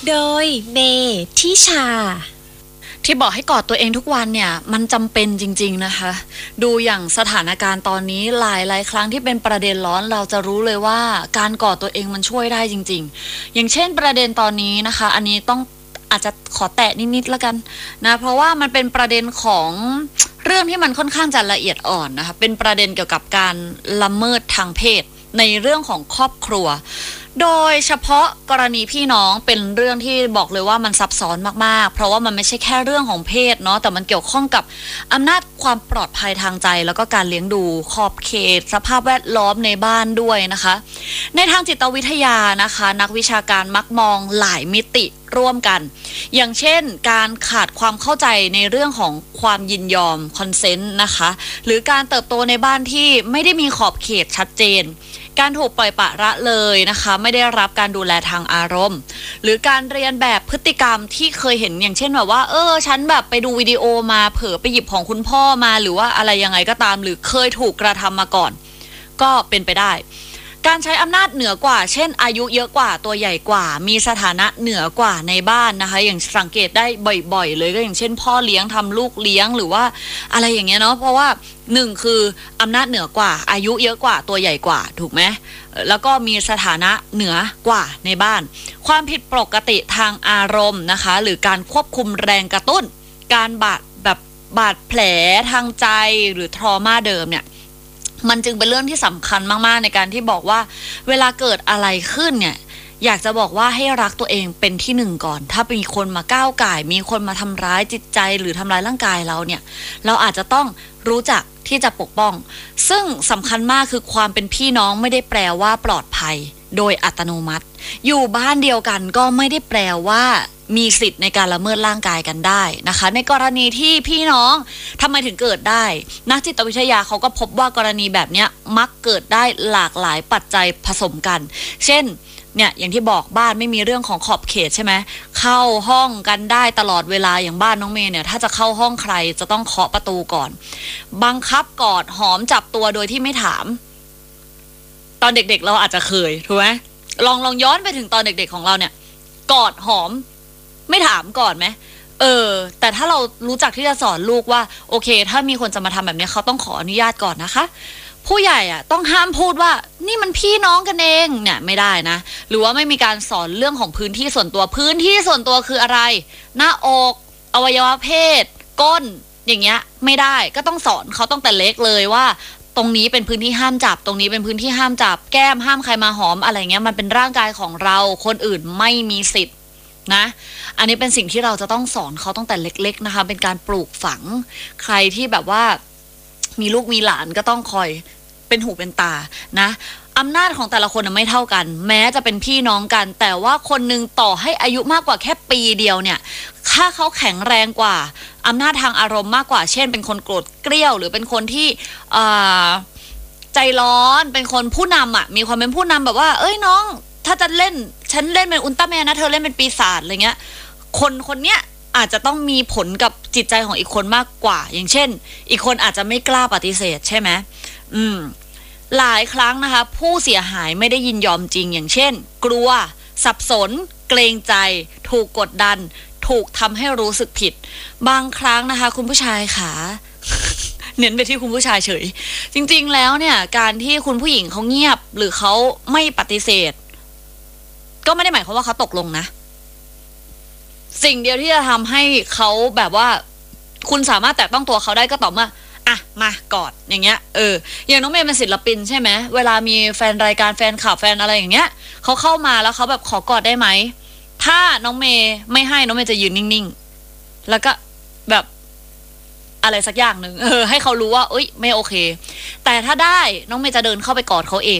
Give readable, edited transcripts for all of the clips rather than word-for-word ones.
โดยเบทิชาที่บอกให้กอดตัวเองทุกวันเนี่ยมันจำเป็นจริงๆนะคะดูอย่างสถานการณ์ตอนนี้หลายๆครั้งที่เป็นประเด็นร้อนเราจะรู้เลยว่าการกอดตัวเองมันช่วยได้จริงๆอย่างเช่นประเด็นตอนนี้นะคะอันนี้ต้องอาจจะขอแตะนิดๆแล้วกันนะเพราะว่ามันเป็นประเด็นของเรื่องที่มันค่อนข้างจะละเอียดอ่อนนะคะเป็นประเด็นเกี่ยวกับการละเมิดทางเพศในเรื่องของครอบครัวโดยเฉพาะกรณีพี่น้องเป็นเรื่องที่บอกเลยว่ามันซับซ้อนมากๆเพราะว่ามันไม่ใช่แค่เรื่องของเพศเนาะแต่มันเกี่ยวข้องกับอำนาจความปลอดภัยทางใจแล้วก็การเลี้ยงดูขอบเขตสภาพแวดล้อมในบ้านด้วยนะคะในทางจิตวิทยานะคะนักวิชาการมักมองหลายมิติร่วมกันอย่างเช่นการขาดความเข้าใจในเรื่องของความยินยอมคอนเซนต์นะคะหรือการเติบโตในบ้านที่ไม่ได้มีขอบเขตชัดเจนการถูกปล่อยปละละเลยนะคะไม่ได้รับการดูแลทางอารมณ์หรือการเรียนแบบพฤติกรรมที่เคยเห็นอย่างเช่นแบบว่าฉันแบบไปดูวิดีโอมาเผลอไปหยิบของคุณพ่อมาหรือว่าอะไรยังไงก็ตามหรือเคยถูกกระทำมาก่อนก็เป็นไปได้การใช้อำนาจเหนือกว่าเช่นอายุเยอะกว่าตัวใหญ่กว่ามีสถานะเหนือกว่าในบ้านนะคะอย่างสังเกตได้บ่อยๆเลยก็อย่างเช่นพ่อเลี้ยงทำลูกเลี้ยงหรือว่าอะไรอย่างเงี้ยเนาะเพราะว่าหนึ่งคืออำนาจเหนือกว่าอายุเยอะกว่าตัวใหญ่กว่าถูกไหมแล้วก็มีสถานะเหนือกว่าในบ้านความผิดปกติทางอารมณ์นะคะหรือการควบคุมแรงกระตุ้นการบาดแผลทางใจหรือทรมาเดิมเนี่ยมันจึงเป็นเรื่องที่สำคัญมากๆในการที่บอกว่าเวลาเกิดอะไรขึ้นเนี่ยอยากจะบอกว่าให้รักตัวเองเป็นที่หนึ่งก่อนถ้ามีคนมาก้าวก่ายมีคนมาทำร้ายจิตใจหรือทำร้ายร่างกายเราเนี่ยเราอาจจะต้องรู้จักที่จะปกป้องซึ่งสำคัญมากคือความเป็นพี่น้องไม่ได้แปลว่าปลอดภัยโดยอัตโนมัติอยู่บ้านเดียวกันก็ไม่ได้แปลว่ามีสิทธิ์ในการละเมิดร่างกายกันได้นะคะในกรณีที่พี่น้องทำไมถึงเกิดได้นักจิตวิทยาเขาก็พบว่ากรณีแบบนี้มักเกิดได้หลากหลายปัจจัยผสมกันเช่นเนี่ยอย่างที่บอกบ้านไม่มีเรื่องของขอบเขตใช่ไหมเข้าห้องกันได้ตลอดเวลาอย่างบ้านน้องเมย์เนี่ยถ้าจะเข้าห้องใครจะต้องเคาะประตูก่อนบังคับกอดหอมจับตัวโดยที่ไม่ถามตอนเด็กๆเราอาจจะเคยถูกไหมลองย้อนไปถึงตอนเด็กๆของเราเนี่ยกอดหอมไม่ถามก่อนไหมแต่ถ้าเรารู้จักที่จะสอนลูกว่าโอเคถ้ามีคนจะมาทำแบบนี้เขาต้องขออนุญาตก่อนนะคะผู้ใหญ่อ่ะต้องห้ามพูดว่านี่มันพี่น้องกันเองเนี่ยไม่ได้นะหรือว่าไม่มีการสอนเรื่องของพื้นที่ส่วนตัวพื้นที่ส่วนตัวคืออะไรหน้าอกอวัยวะเพศก้นอย่างเงี้ยไม่ได้ก็ต้องสอนเขาตั้งแต่เล็กเลยว่าตรงนี้เป็นพื้นที่ห้ามจับตรงนี้เป็นพื้นที่ห้ามจับแก้มห้ามใครมาหอมอะไรเงี้ยมันเป็นร่างกายของเราคนอื่นไม่มีสิทธิ์นะอันนี้เป็นสิ่งที่เราจะต้องสอนเขาตั้งแต่เล็กๆนะคะเป็นการปลูกฝังใครที่แบบว่ามีลูกมีหลานก็ต้องคอยเป็นหูเป็นตานะอำนาจของแต่ละคนไม่เท่ากันแม้จะเป็นพี่น้องกันแต่ว่าคนนึงต่อให้อายุมากกว่าแค่ปีเดียวเนี่ยถ้าเขาแข็งแรงกว่าอำนาจทางอารมณ์มากกว่าเช่นเป็นคนโกรธเกรี้ยวหรือเป็นคนที่ใจร้อนเป็นคนผู้นำอ่ะมีความเป็นผู้นำแบบว่าเอ้ยน้องถ้าจะเล่นฉันเล่นเป็นอุลตร้าแมนนะเธอเล่นเป็นปีศาจอะไรเงี้ยคนเนี้ยอาจจะต้องมีผลกับจิตใจของอีกคนมากกว่าอย่างเช่นอีกคนอาจจะไม่กล้าปฏิเสธใช่ไหมหลายครั้งนะคะผู้เสียหายไม่ได้ยินยอมจริงอย่างเช่นกลัวสับสนเกรงใจถูกกดดันถูกทำให้รู้สึกผิดบางครั้งนะคะคุณผู้ชายค่ะ เน้นไปที่คุณผู้ชายเฉยจริงๆแล้วเนี่ยการที่คุณผู้หญิงเขาเงียบหรือเขาไม่ปฏิเสธก็ไม่ได้หมายความว่าเขาตกลงนะสิ่งเดียวที่จะทำให้เขาแบบว่าคุณสามารถแตะต้องตัวเขาได้ก็ต่อเมื่ออ่ะมากอดอย่างเงี้ยอย่างน้องเมย์เป็นศิลปินใช่ไหมเวลามีแฟนรายการแฟนข่าวแฟนอะไรอย่างเงี้ยเขาเข้ามาแล้วเขาแบบขอกอดได้ไหมถ้าน้องเมย์ไม่ให้น้องเมย์จะยืนนิ่งๆแล้วก็แบบอะไรสักอย่างหนึ่งให้เขารู้ว่าเอ้ยไม่โอเคแต่ถ้าได้น้องเมย์จะเดินเข้าไปกอดเขาเอง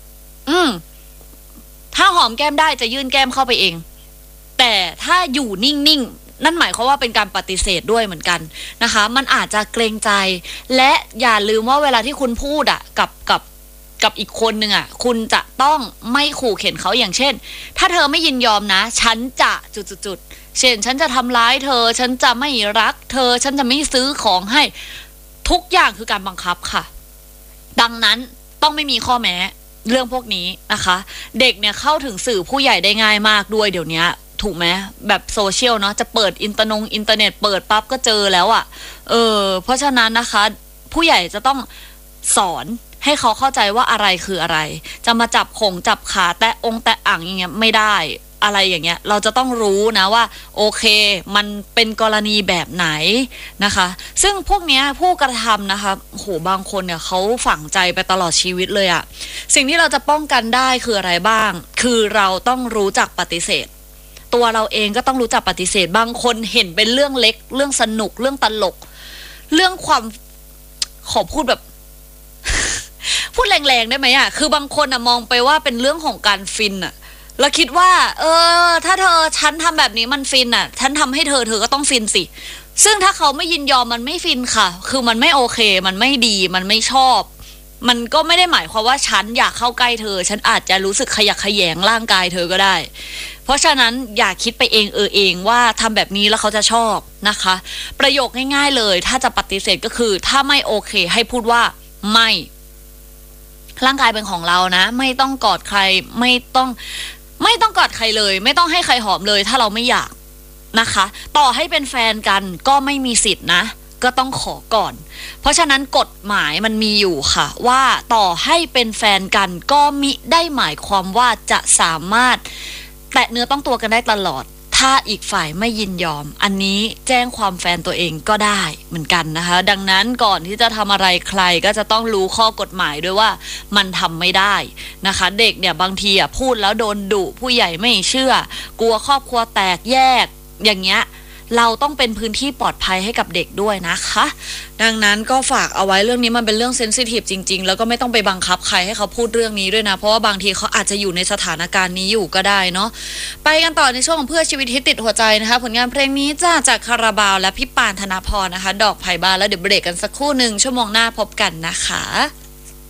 ถ้าหอมแก้มได้จะยื่นแก้มเข้าไปเองแต่ถ้าอยู่นิ่งๆนั่นหมายความว่าเป็นการปฏิเสธด้วยเหมือนกันนะคะมันอาจจะเกรงใจและอย่าลืมว่าเวลาที่คุณพูดอ่ะกับอีกคนหนึ่งอ่ะคุณจะต้องไม่ขู่เข็นเขาอย่างเช่นถ้าเธอไม่ยินยอมนะฉันจะจุดๆเช่นฉันจะทำร้ายเธอฉันจะไม่รักเธอฉันจะไม่ซื้อของให้ทุกอย่างคือการบังคับค่ะดังนั้นต้องไม่มีข้อแม้เรื่องพวกนี้นะคะเด็กเนี่ยเข้าถึงสื่อผู้ใหญ่ได้ง่ายมากด้วยเดี๋ยวนี้ถูกไหมแบบโซเชียลเนาะจะเปิดอินเทอร์เน็ตเปิดปั๊บก็เจอแล้วอะ่ะเพราะฉะนั้นนะคะผู้ใหญ่จะต้องสอนให้เขาเข้าใจว่าอะไรคืออะไรจะมาจับขาแตะแตะอ่างอย่างเงี้ยไม่ได้อะไรอย่างเงี้ยเราจะต้องรู้นะว่าโอเคมันเป็นกรณีแบบไหนนะคะซึ่งพวกเนี้ยผู้กระทำนะคะโหบางคนเนี่ยเขาฝังใจไปตลอดชีวิตเลยอะสิ่งที่เราจะป้องกันได้คืออะไรบ้างคือเราต้องรู้จักปฏิเสธตัวเราเองก็ต้องรู้จักปฏิเสธบางคนเห็นเป็นเรื่องเล็กเรื่องสนุกเรื่องตลกเรื่องความขอพูดแบบพูดแรงๆได้ไหมอะคือบางคนอะมองไปว่าเป็นเรื่องของการฟินอะแล้วคิดว่าถ้าฉันทำแบบนี้มันฟินอ่ะฉันทำให้เธอก็ต้องฟินสิซึ่งถ้าเขาไม่ยินยอมมันไม่ฟินค่ะคือมันไม่โอเคมันไม่ดีมันไม่ชอบมันก็ไม่ได้หมายความว่าฉันอยากเข้าใกล้เธอฉันอาจจะรู้สึกขยักขยงร่างกายเธอก็ได้เพราะฉะนั้นอย่าคิดไปเองเองว่าทำแบบนี้แล้วเขาจะชอบนะคะประโยคง่ายๆเลยถ้าจะปฏิเสธก็คือถ้าไม่โอเคให้พูดว่าไม่ร่างกายเป็นของเรานะไม่ต้องกอดใครไม่ต้องกอดใครเลยไม่ต้องให้ใครหอมเลยถ้าเราไม่อยากนะคะต่อให้เป็นแฟนกันก็ไม่มีสิทธินะก็ต้องขอก่อนเพราะฉะนั้นกฎหมายมันมีอยู่ค่ะว่าต่อให้เป็นแฟนกันก็มิได้หมายความว่าจะสามารถแตะเนื้อต้องตัวกันได้ตลอดถ้าอีกฝ่ายไม่ยินยอมอันนี้แจ้งความแฟนตัวเองก็ได้เหมือนกันนะคะดังนั้นก่อนที่จะทำอะไรใครก็จะต้องรู้ข้อกฎหมายด้วยว่ามันทำไม่ได้นะคะเด็กเนี่ยบางทีพูดแล้วโดนดุผู้ใหญ่ไม่เชื่อกลัวครอบครัวแตกแยกอย่างเงี้ยเราต้องเป็นพื้นที่ปลอดภัยให้กับเด็กด้วยนะคะดังนั้นก็ฝากเอาไว้เรื่องนี้มันเป็นเรื่องเซนซิทีฟจริงๆแล้วก็ไม่ต้องไปบังคับใครให้เขาพูดเรื่องนี้ด้วยนะเพราะว่าบางทีเขาอาจจะอยู่ในสถานการณ์นี้อยู่ก็ได้เนาะไปกันต่อในช่วงของเพื่อชีวิตที่ติดหัวใจนะคะผลงานเพลงนี้จากคาราบาวและพี่ปานธนพรนะคะดอกไผ่บานแล้วเดี๋ยวเบรกกันสักครู่หนึ่งชั่วโมงหน้าพบกันนะคะ